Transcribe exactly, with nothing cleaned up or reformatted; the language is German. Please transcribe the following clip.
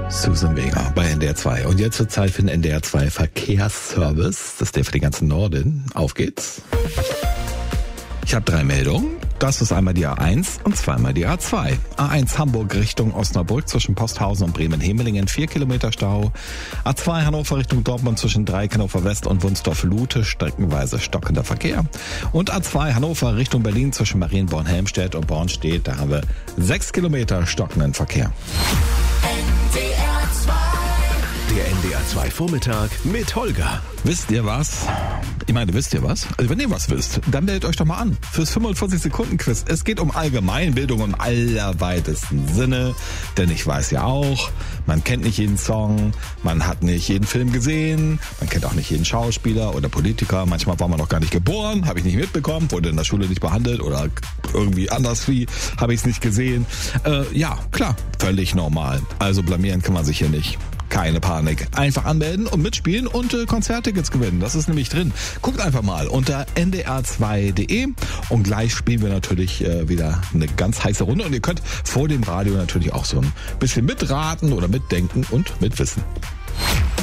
Susan Vega bei N D R zwei. Und jetzt wird Zeit für den N D R zwei Verkehrsservice. Das ist der für den ganzen Norden. Auf geht's. Ich habe drei Meldungen. Das ist einmal die A eins und zweimal die A zwei. A eins Hamburg Richtung Osnabrück zwischen Posthausen und Bremen-Hemelingen, vier Kilometer Stau. A zwei Hannover Richtung Dortmund zwischen Dreieck Hannover West und Wunsdorf-Lute, streckenweise stockender Verkehr. Und A zwei Hannover Richtung Berlin zwischen Marienborn-Helmstedt und Bornstedt, da haben wir sechs Kilometer stockenden Verkehr. Der N D R zwei Vormittag mit Holger. Wisst ihr was? Ich meine, wisst ihr was? Also wenn ihr was wisst, dann meldet euch doch mal an fürs fünfundvierzig Sekunden Quiz. Es geht um Allgemeinbildung im allerweitesten Sinne, denn ich weiß ja auch, man kennt nicht jeden Song, man hat nicht jeden Film gesehen, man kennt auch nicht jeden Schauspieler oder Politiker. Manchmal war man noch gar nicht geboren, habe ich nicht mitbekommen, wurde in der Schule nicht behandelt oder irgendwie anders wie, habe ich es nicht gesehen. Äh, ja, klar, völlig normal. Also blamieren kann man sich hier nicht. Keine Panik. Einfach anmelden und mitspielen und äh, Konzerttickets gewinnen. Das ist nämlich drin. Guckt einfach mal unter n d r zwei punkt d e und gleich spielen wir natürlich äh, wieder eine ganz heiße Runde. Und ihr könnt vor dem Radio natürlich auch so ein bisschen mitraten oder mitdenken und mitwissen.